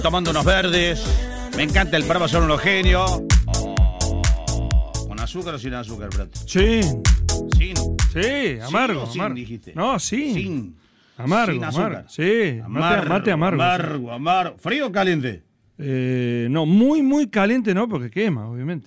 Tomando unos verdes. Me encanta el perro, son unos genios. ¿Con azúcar o sin azúcar, Prato? Sí. Sin. Sí, amargo. ¿Sin o sin, amargo. dijiste? No, sin. Sin. Amargo, Sin azúcar. amargo. Sí, mate amargo. Amargo. ¿Frío o caliente? No, muy caliente no, porque quema, obviamente.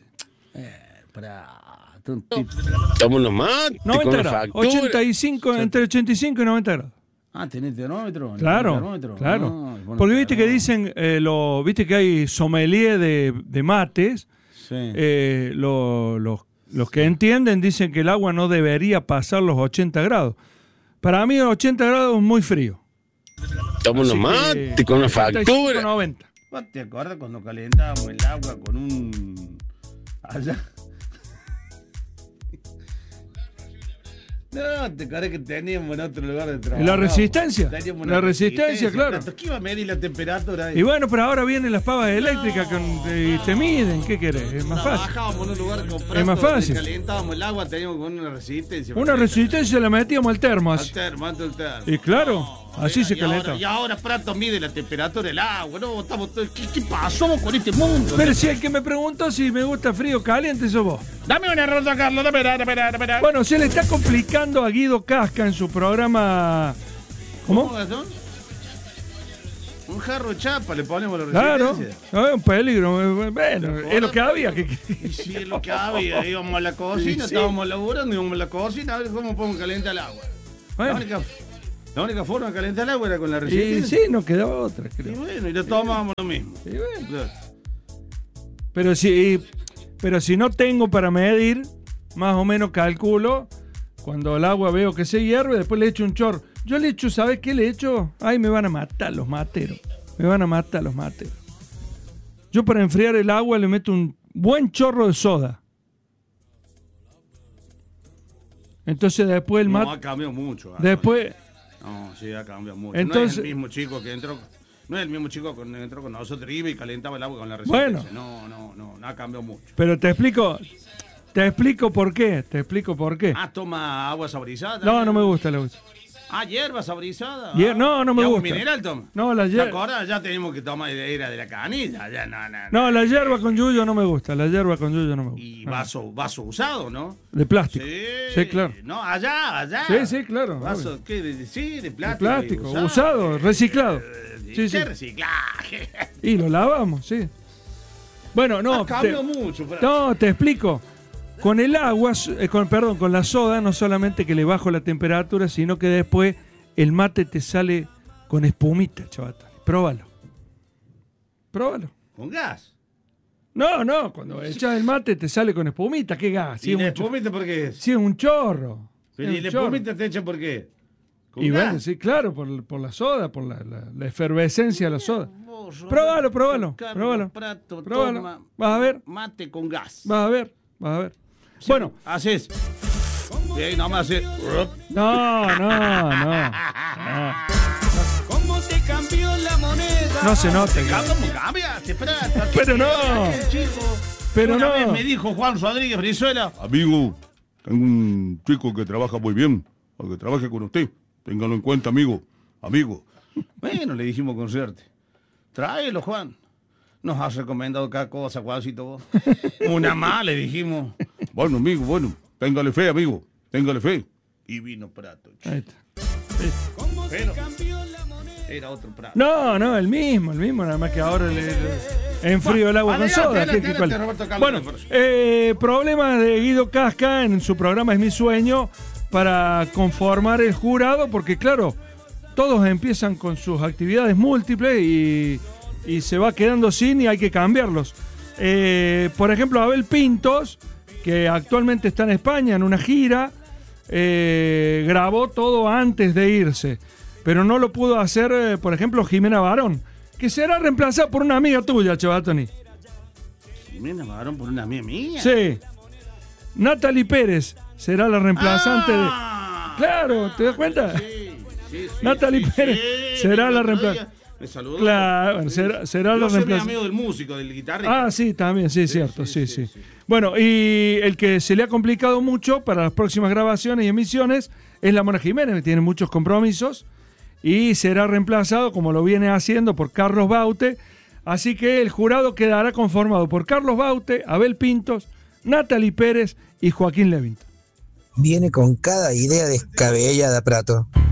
Toma unos mates 90 con la grados. factura. 85, entre 85 y 90 grados. Ah, ¿tenés termómetro? Claro, ¿Termómetro? claro. Ah, bueno, porque viste claro. que dicen, viste que hay sommelier de mates. Sí. Los que entienden dicen que el agua no debería pasar los 80 grados. Para mí 80 grados es muy frío. Toma unos Así mates que con la 85, factura. 90. ¿Vos te acuerdas cuando calentábamos el agua con un... allá? No, te acuerdas que teníamos en otro lugar de trabajo. ¿La resistencia? Teníamos La resistencia, claro. ¿Qué iba a medir la temperatura? Y bueno, pero ahora vienen las pavas eléctricas y te miden. ¿Qué querés? Es más fácil. Trabajábamos en un lugar con Es más fácil. Calentábamos el agua, teníamos con una resistencia. Una resistencia la metíamos al termo. Al Así. termo, al termo. Y claro, así se calenta. Y ahora Prato mide la temperatura del agua. No, estamos todos... ¿Qué pasó con este mundo? Pero si el que me preguntó si me gusta frío o caliente, sos vos. Dame una rosa, Carlos, dame. Bueno, se le está complicando a Guido Casca en su programa. ¿Cómo? son? Un jarro de chapa, le ponemos la Claro, resistencia. no, es un peligro. Bueno, es lo que había. Y si es lo que había, íbamos a la cocina, Sí. estábamos laburando, íbamos a la cocina a ver cómo podemos calentar el agua. Bueno, La única forma de calentar el agua era con la y resistencia. sí, no quedaba otra, Y creo. bueno, y lo tomábamos lo mismo. Y bueno. Claro. Pero si no tengo para medir, más o menos calculo, cuando el agua veo que se hierve, después le echo un chorro. Yo le echo, ¿sabes qué le echo? Ay, me van a matar los materos. Yo para enfriar el agua le meto un buen chorro de soda. Entonces después el No, mate... ha cambiado mucho. Después... No, sí, ha cambiado mucho. Entonces- no es el mismo chico que entró. No es el mismo chico que entró con nosotros, iba y calentaba el agua con la resistencia. Bueno. No ha cambiado mucho. Pero te explico por qué. Ah, toma agua saborizada. No, también. no me gusta la gusta. Ah, hierba saborizada. No me ¿Y agua gusta. mineral toma? No, la ¿Te hierba. acuerdas? Ya teníamos que tomar era de la canilla. Ya, no. No, la hierba con yuyo no me gusta. Y vaso usado, ¿no? De plástico. Sí, claro. No, allá. Sí, claro. Vaso, obvio. ¿qué? Sí, de De plástico. plástico, y usado, reciclado. ¿Qué Sí. reciclaje? Y lo lavamos, sí. Bueno, no. Ha cambiado mucho. Pero... No, te explico. Con el agua, con la soda, no solamente que le bajo la temperatura, sino que después el mate te sale con espumita, chavatón. Próbalo. ¿Con gas? No, cuando echas el mate te sale con espumita. ¿Qué gas? ¿Y la espumita por qué es? Sí, es un chorro. Pero Es ¿y un la chorro. espumita te echa por qué? ¿Con Y gas? bueno, sí, claro, por la soda, por la efervescencia de la soda. Vos, Próbalo, Carlos próbalo. Prato Próbalo. toma Vas a ver. mate con gas. Vas a ver. Bueno, Haces. Y ahí nomás haces. no. ¿Cómo te cambió la moneda? No se nota. ¿Cómo cambiaste, Prato? Pero no. Pero Una no. vez me dijo Juan Rodríguez Brizuela. Amigo, tengo un chico que trabaja muy bien, para que trabaje con usted. Téngalo en cuenta, amigo. Bueno, le dijimos con suerte. Tráelo, Juan. Nos has recomendado cada cosa, Juancito, vos. Una más, le dijimos. Bueno, amigo, téngale fe, amigo. Téngale fe. Y vino Prato. Ahí está. ¿Cómo Pero- te cambió la moneda? Era otro Prato. No, el mismo, nada más que ahora le enfrío el agua con Adelante, soda. adelante, ¿Qué cuál? Roberto Carlos Bueno, Alfonso. problemas de Guido Casca en su programa Es mi sueño para conformar el jurado, porque claro, todos empiezan con sus actividades múltiples y se va quedando sin y hay que cambiarlos. Por ejemplo, Abel Pintos, que actualmente está en España en una gira, grabó todo antes de irse, pero no lo pudo hacer, por ejemplo, Jimena Barón, que será reemplazada por una amiga tuya, Chavatoni. Jimena Barón por una amiga mía. Sí. Natalie Pérez será la reemplazante de... Claro, ¿te das cuenta? Sí, Natalie Pérez será la reemplazante. Me saludó. Claro, bueno, será la Yo soy mi reemplazante. amigo del músico, del guitarrista. Ah, sí, también, sí, cierto, sí. Bueno, y el que se le ha complicado mucho para las próximas grabaciones y emisiones es la Mona Jiménez, que tiene muchos compromisos y será reemplazado, como lo viene haciendo, por Carlos Baute, Así que el jurado quedará conformado por Carlos Baute, Abel Pintos, Natalie Pérez y Joaquín Levington. Viene con cada idea descabellada, Prato.